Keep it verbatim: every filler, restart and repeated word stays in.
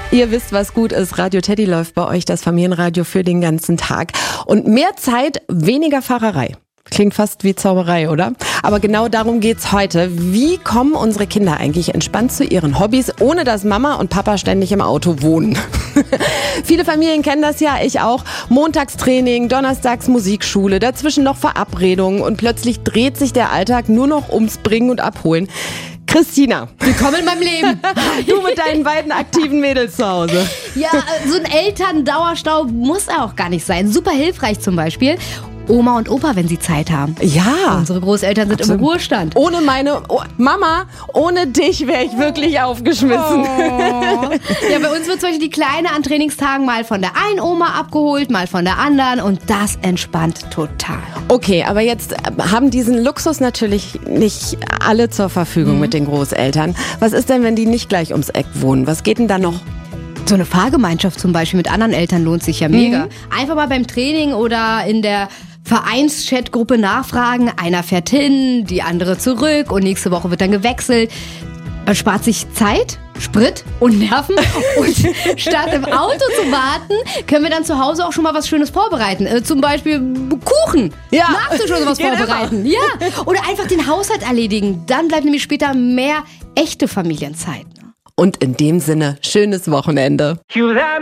Ihr wisst, was gut ist. Radio Teddy läuft bei euch, das Familienradio für den ganzen Tag. Und mehr Zeit, weniger Fahrerei. Klingt fast wie Zauberei, oder? Aber genau darum geht's heute. Wie kommen unsere Kinder eigentlich entspannt zu ihren Hobbys, ohne dass Mama und Papa ständig im Auto wohnen? Viele Familien kennen das ja, ich auch. Montagstraining, donnerstags Musikschule, dazwischen noch Verabredungen und plötzlich dreht sich der Alltag nur noch ums Bringen und Abholen. Christina, willkommen in meinem Leben. Du mit deinen beiden aktiven Mädels zu Hause. Ja, so ein Elterndauerstau muss auch gar nicht sein. Super hilfreich zum Beispiel. Oma und Opa, wenn sie Zeit haben. Ja. Unsere Großeltern sind Absolut. im Ruhestand. Ohne meine oh, Mama, ohne dich wäre ich wirklich aufgeschmissen. Oh. Ja, bei uns wird zum Beispiel die Kleine an Trainingstagen mal von der einen Oma abgeholt, mal von der anderen und das entspannt total. Okay, aber jetzt haben diesen Luxus natürlich nicht alle zur Verfügung mhm. mit den Großeltern. Was ist denn, wenn die nicht gleich ums Eck wohnen? Was geht denn da noch? So eine Fahrgemeinschaft zum Beispiel mit anderen Eltern lohnt sich ja mega. Mhm. Einfach mal beim Training oder in der Vereinschat-Gruppe nachfragen. Einer fährt hin, die andere zurück und nächste Woche wird dann gewechselt. Man spart sich Zeit, Sprit und Nerven. Und statt im Auto zu warten, können wir dann zu Hause auch schon mal was Schönes vorbereiten. Äh, zum Beispiel Kuchen. Ja. Nachtisch oder sowas vorbereiten. Immer. Ja. Oder einfach den Haushalt erledigen. Dann bleibt nämlich später mehr echte Familienzeit. Und in dem Sinne, schönes Wochenende.